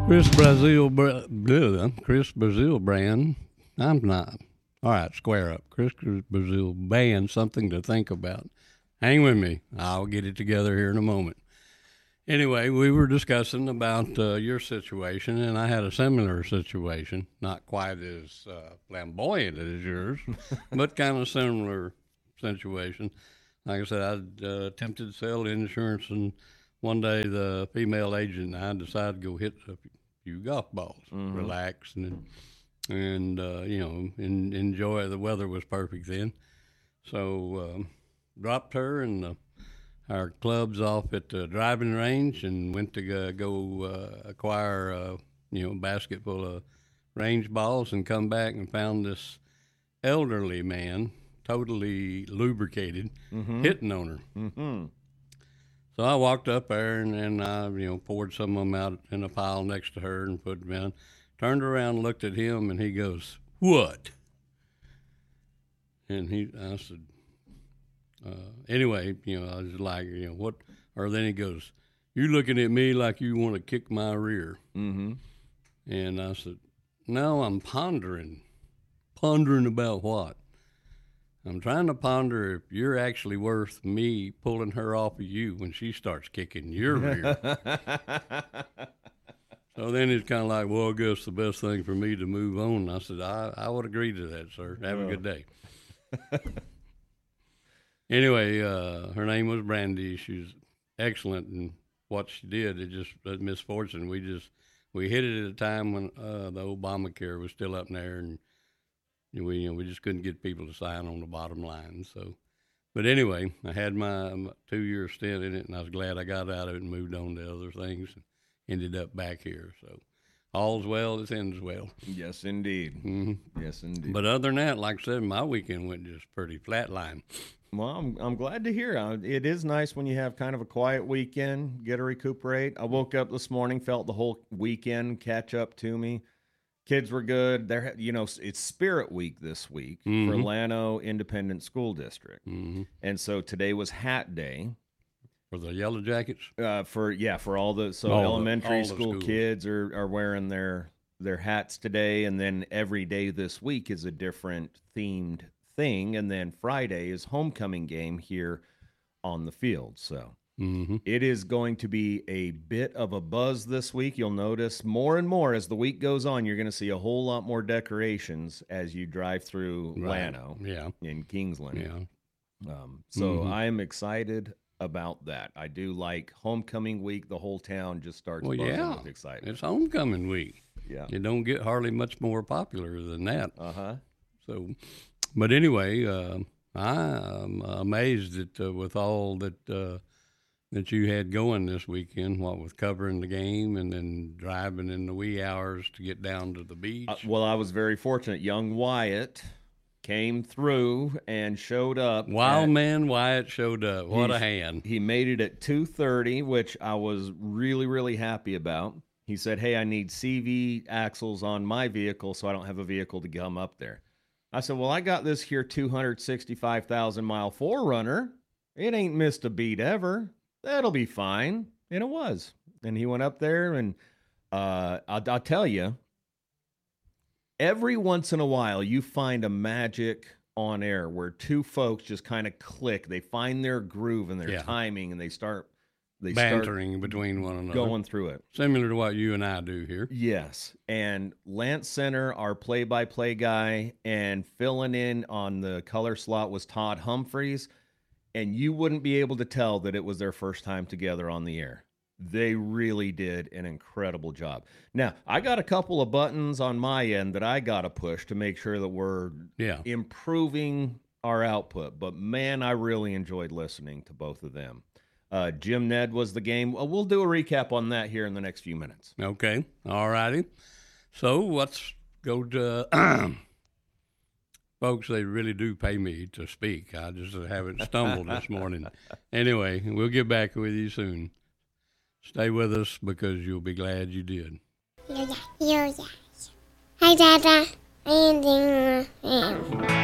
Chris Brazil brand. I'm not. All right, square up. Chris Brazil band, something to think about. Hang with me. I'll get it together here in a moment. Anyway, we were discussing about your situation, and I had a similar situation, not quite as flamboyant as yours, but kind of similar situation. Like I said, I attempted to sell insurance, and one day the female agent and I decided to go hit a few golf balls, relax, and enjoy. The weather was perfect then, so dropped her and our clubs off at the driving range and went to go acquire a basket full of range balls and come back and found this elderly man, totally lubricated, hitting on her. Mm-hmm. So I walked up there and I poured some of them out in a pile next to her and put them in. Turned around, looked at him, and he goes, "What?" And I said, anyway, I was like, what? Or then he goes, "You looking at me like you want to kick my rear." Mm-hmm. And I said, "No, I'm pondering. Pondering about what? I'm trying to ponder if you're actually worth me pulling her off of you when she starts kicking your rear." So then it's kind of like, well, I guess the best thing for me to move on. I said, I would agree to that, sir. Have a good day. Anyway, her name was Brandy. She was excellent in what she did. It just a misfortune. We hit it at a time when the Obamacare was still up there, and we just couldn't get people to sign on the bottom line. So, but anyway, I had my 2-year stint in it, and I was glad I got out of it and moved on to other things. And ended up back here. So all's well that ends well. Yes, indeed. Mm-hmm. Yes, indeed. But other than that, like I said, my weekend went just pretty flatline. Well, I'm glad to hear. It is nice when you have kind of a quiet weekend, get to recuperate. I woke up this morning, felt the whole weekend catch up to me. Kids were good. It's Spirit Week this week for Llano Independent School District. Mm-hmm. And so today was Hat Day. For the Yellow Jackets? For all the elementary school kids are wearing their hats today, and then every day this week is a different themed thing, and then Friday is homecoming game here on the field. So it is going to be a bit of a buzz this week. You'll notice more and more as the week goes on, you're going to see a whole lot more decorations as you drive through Llano in Kingsland. Yeah. I'm excited about that. I do like homecoming week. The whole town just starts buzzing with excitement. It's homecoming week. Yeah. You don't get hardly much more popular than that. So, but anyway, I'm amazed that with all that you had going this weekend, what with covering the game and then driving in the wee hours to get down to the beach. Well, I was very fortunate. Young Wyatt came through and showed up. Man Wyatt showed up. What a hand. He made it at 2:30, which I was really, really happy about. He said, "Hey, I need CV axles on my vehicle, so I don't have a vehicle to come up there." I said, "Well, I got this here 265,000-mile 4Runner. It ain't missed a beat ever. That'll be fine." And it was. And he went up there, and I'll tell you, every once in a while, you find a magic on air where two folks just kind of click. They find their groove and their timing, and they start bantering between one another, going through it. Similar to what you and I do here. Yes. And Lance Center, our play-by-play guy, and filling in on the color slot was Todd Humphreys. And you wouldn't be able to tell that it was their first time together on the air. They really did an incredible job. Now, I got a couple of buttons on my end that I got to push to make sure that we're improving our output. But, man, I really enjoyed listening to both of them. Jim Ned was the game. We'll do a recap on that here in the next few minutes. Okay. All righty. So let's go to folks. They really do pay me to speak. I just haven't stumbled this morning. Anyway, we'll get back with you soon. Stay with us because you'll be glad you did. Hi, Dada.